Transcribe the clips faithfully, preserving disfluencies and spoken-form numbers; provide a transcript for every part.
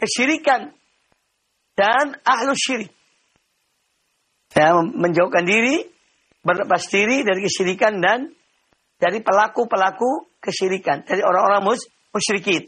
kesyirikan dan ahlu syirik. Ya, menjauhkan diri, berlepas diri dari kesyirikan dan dari pelaku-pelaku kesyirikan, dari orang-orang mus musyrikin.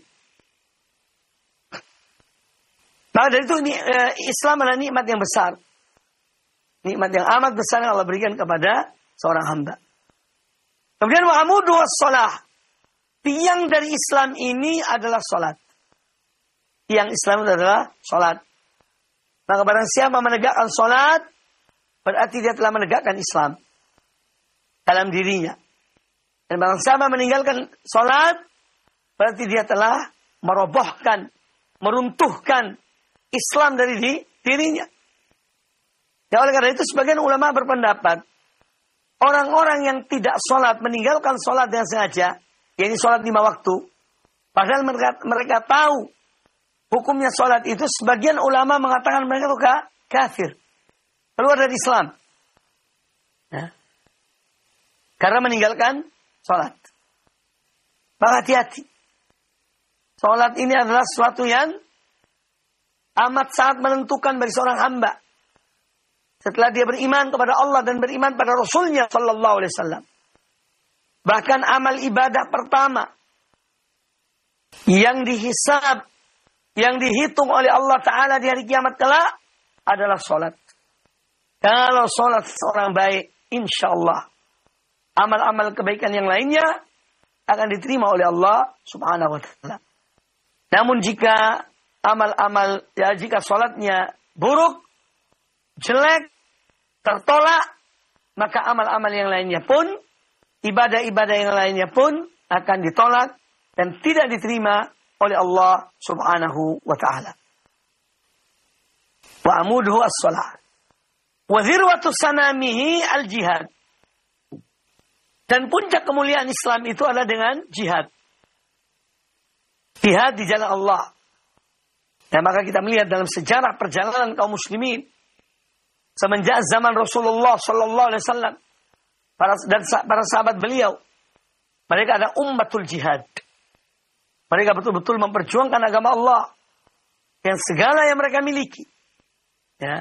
Maka dari itu ini, eh, Islam adalah nikmat yang besar. Nikmat yang amat besar yang Allah berikan kepada seorang hamba. Kemudian wa amudu was-shalah. Tiang dari Islam ini adalah salat. Tiang Islam adalah salat. Maka barang siapa menegakkan salat, berarti dia telah menegakkan Islam dalam dirinya. Dan barang siapa meninggalkan salat, berarti dia telah merobohkan, meruntuhkan Islam dari di, dirinya. Ya, oleh karena itu sebagian ulama berpendapat, orang-orang yang tidak sholat, meninggalkan sholat dengan sengaja, yaitu sholat lima waktu, padahal mereka, mereka tahu hukumnya sholat itu, sebagian ulama mengatakan mereka itu kafir, keluar dari Islam. Ya. Karena meninggalkan sholat. Maka hati-hati. Sholat ini adalah sesuatu yang amat sangat menentukan bagi seorang hamba. Setelah dia beriman kepada Allah dan beriman pada Rasulnya Sallallahu Alaihi Wasallam. Bahkan amal ibadah pertama yang dihisab, yang dihitung oleh Allah Ta'ala di hari kiamat kelak adalah sholat. Kalau sholat seorang baik, insya Allah amal-amal kebaikan yang lainnya akan diterima oleh Allah Subhanahu Wa Ta'ala. Namun jika amal-amal, ya jika sholatnya buruk, jelek, tertolak, maka amal-amal yang lainnya pun, ibadah-ibadah yang lainnya pun akan ditolak dan tidak diterima oleh Allah Subhanahu wa Ta'ala. Wa amuduhu as-salat. Wa zirwatu sanamihi al-jihad. Dan puncak kemuliaan Islam itu adalah dengan jihad. Jihad di jalan Allah. Dan maka kita melihat dalam sejarah perjalanan kaum muslimin semenjak zaman Rasulullah Sallallahu Alaihi Wasallam para dan para sahabat beliau, mereka ada ummatul jihad. Mereka betul-betul memperjuangkan agama Allah yang segala yang mereka miliki. Ya.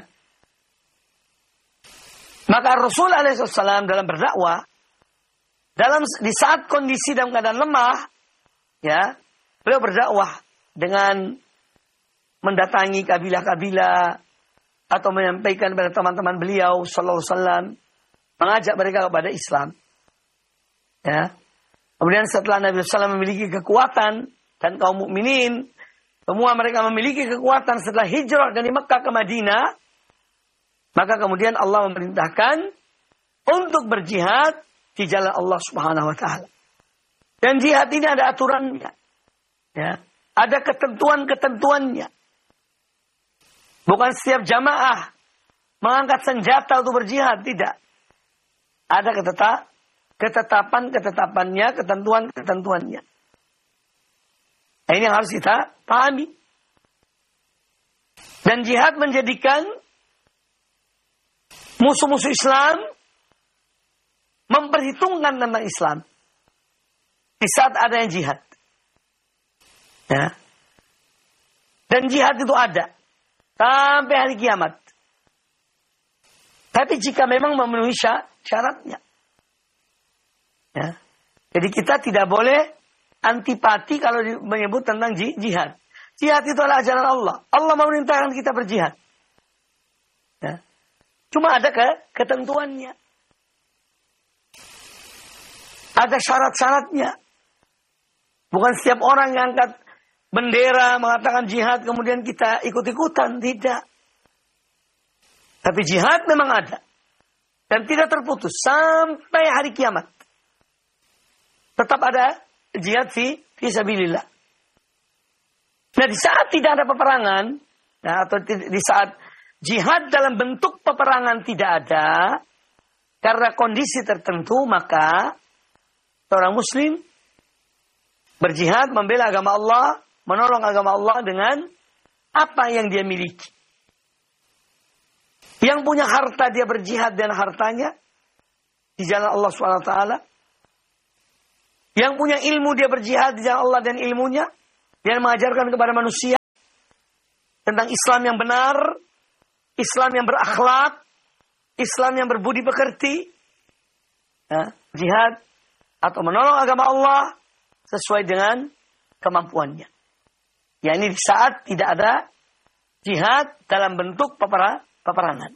Maka Rasul Alaihi Wasallam dalam berdakwah, dalam di saat kondisi dalam keadaan lemah, ya, beliau berdakwah dengan mendatangi kabilah-kabilah atau menyampaikan kepada teman-teman beliau Sallallahu Alaihi Wasallam, mengajak mereka kepada Islam. Ya. Kemudian setelah Nabi Sallallahu Alaihi Wasallam memiliki kekuatan dan kaum mukminin semua mereka memiliki kekuatan setelah hijrah dari Mekah ke Madinah, maka kemudian Allah memerintahkan untuk berjihad di jalan Allah Subhanahu Wa Taala. Dan jihad ini ada aturannya, ya, ada ketentuan-ketentuannya. Bukan setiap jamaah mengangkat senjata untuk berjihad, tidak. Ada keteta, ketetapan-ketetapannya, ketentuan-ketentuannya. Nah, ini yang harus kita pahami. Dan jihad menjadikan musuh-musuh Islam memperhitungkan tentang Islam di saat adanya jihad. Ya. Dan jihad itu ada sampai hari kiamat. Tapi jika memang memenuhi syaratnya. Ya. Jadi kita tidak boleh antipati kalau menyebut tentang jihad. Jihad itu adalah ajaran Allah. Allah memerintahkan kita berjihad. Ya. Cuma ada ke ketentuannya. Ada syarat-syaratnya. Bukan setiap orang yang angkat bendera mengatakan jihad kemudian kita ikut-ikutan. Tidak. Tapi jihad memang ada. Dan tidak terputus sampai hari kiamat. Tetap ada jihad fi fisabilillah. Nah, di saat tidak ada peperangan, nah, atau di saat jihad dalam bentuk peperangan tidak ada, karena kondisi tertentu, maka seorang muslim berjihad membela agama Allah, menolong agama Allah dengan apa yang dia miliki. Yang punya harta dia berjihad dan hartanya di jalan Allah subhanahu wa taala. Yang punya ilmu dia berjihad di jalan Allah dan ilmunya. Dia mengajarkan kepada manusia. tentang Islam yang benar, Islam yang berakhlak, Islam yang berbudi pekerti, ya, jihad atau menolong agama Allah sesuai dengan kemampuannya. Ya, ini di saat tidak ada jihad dalam bentuk pepera, peperangan.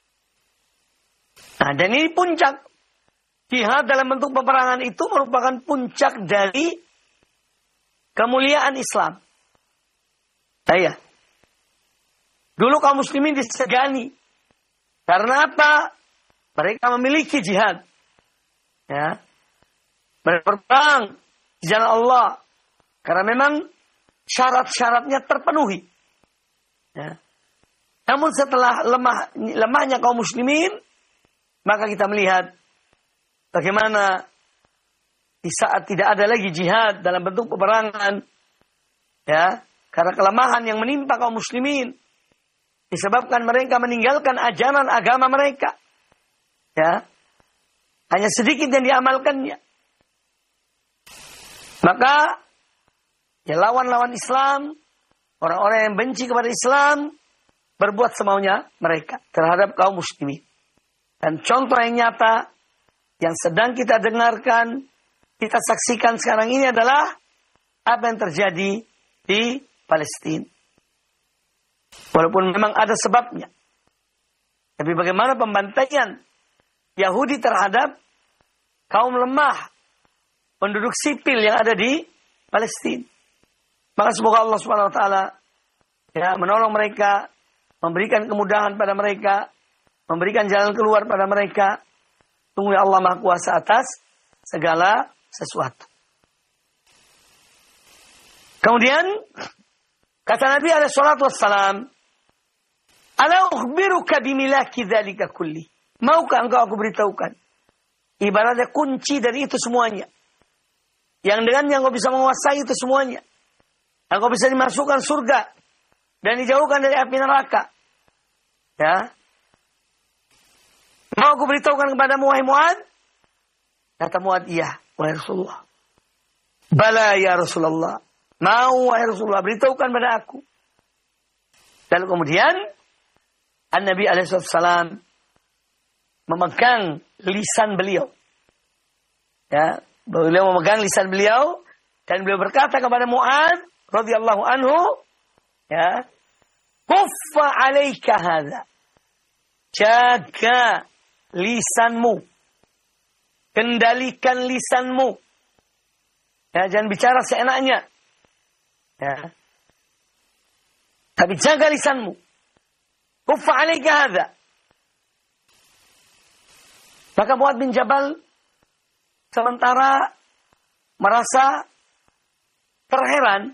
Nah, dan ini puncak. Jihad dalam bentuk peperangan itu merupakan puncak dari kemuliaan Islam. Nah, ya. Dulu kaum muslimin disegani. Karena apa? Mereka memiliki jihad. Ya. Mereka berperang di jalan Allah. Karena memang syarat-syaratnya terpenuhi. Ya. Namun setelah lemah, lemahnya kaum muslimin, maka kita melihat bagaimana di saat tidak ada lagi jihad dalam bentuk peperangan, ya, karena kelemahan yang menimpa kaum muslimin, disebabkan mereka meninggalkan ajaran agama mereka, ya, hanya sedikit yang diamalkannya. Maka, ya lawan-lawan Islam, orang-orang yang benci kepada Islam, berbuat semaunya mereka terhadap kaum muslimin. Dan contoh yang nyata yang sedang kita dengarkan, kita saksikan sekarang ini adalah apa yang terjadi di Palestina. Walaupun memang ada sebabnya. Tapi bagaimana pembantaian Yahudi terhadap kaum lemah, penduduk sipil yang ada di Palestina. Maka semoga Allah Subhanahu wa taala ya menolong mereka, memberikan kemudahan pada mereka, memberikan jalan keluar pada mereka. Tunggu Allah Maha Kuasa atas segala sesuatu. Kemudian kata Nabi alaihi salatu wassalam, "Ala ukhbiruka bimilaki dzalika kulli?" Maukah engkau aku beritahukan ibaratnya kunci dari itu semuanya. Yang dengannya engkau bisa menguasai itu semuanya. Engkau bisa dimasukkan surga dan dijauhkan dari api neraka. Ya. Mau aku beritahukan kepadamu wahai Mu'ad? Kata Mu'ad, iya wahai Rasulullah. Bala ya Rasulullah. Mau wahai Rasulullah, beritahukan pada aku. Lalu kemudian An-Nabi alaihi wasallam memegang lisan beliau. Ya, beliau memegang lisan beliau dan beliau berkata kepada Mu'ad radhiyallahu anhu, ya, kuffa 'alaika hadza. Jaga lisanmu. Kendalikan lisanmu. Ya, jangan bicara seenaknya. Ya. Tapi jaga lisanmu. Kuffa 'alaika hadza. Maka Mu'ad bin Jabal sementara merasa terheran.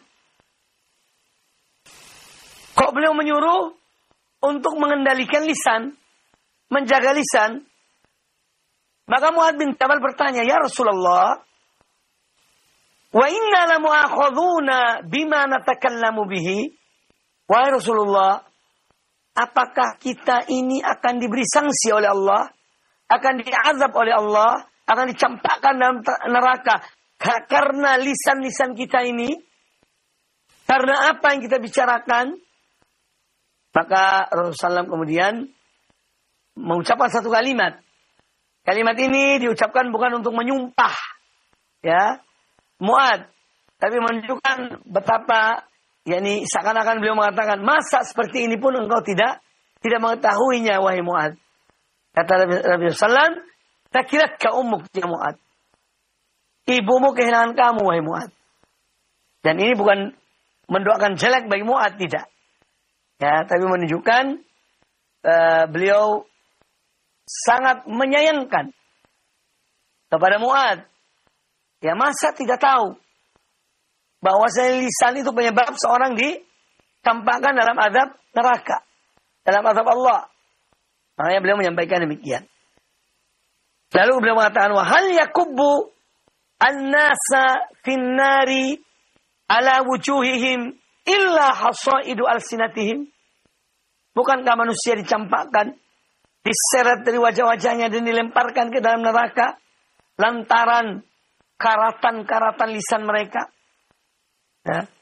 Kok beliau menyuruh untuk mengendalikan lisan, menjaga lisan? Maka Mu'ad bin Jabal bertanya, ya Rasulullah, wa inna la mu'akhadhuna bima natakallamu bihi. Wahai Rasulullah, apakah kita ini akan diberi sanksi oleh Allah, akan diazab oleh Allah, akan dicampakkan dalam neraka karena lisan-lisan kita ini? Karena apa yang kita bicarakan? Maka Rasulullah kemudian mengucapkan satu kalimat. Kalimat ini diucapkan bukan untuk menyumpah, ya, Mu'ad, tapi menunjukkan betapa, yakni seakan-akan beliau mengatakan, masa seperti ini pun engkau tidak tidak mengetahuinya wahai Mu'ad. Kata Nabi sallallahu alaihi wasallam, takilatka ummuk ya Mu'ad. Ibumu kehilangan kamu wahai Mu'ad. Dan ini bukan mendoakan jelek bagi Mu'ad, tidak. Ya, tapi menunjukkan uh, beliau sangat menyayangkan kepada Mu'ad. Ya, masa tidak tahu bahwa lisan itu penyebab seorang ditampakkan dalam azab neraka, dalam azab Allah. Makanya beliau menyampaikan demikian. Lalu beliau mengatakan, wa hal yakubbu an-nasa fin-nari ala wujuhihim illa hasaidu alsinatihim. Bukankah manusia dicampakkan, diseret dari wajah-wajahnya dan dilemparkan ke dalam neraka lantaran karatan-karatan lisan mereka? Ya.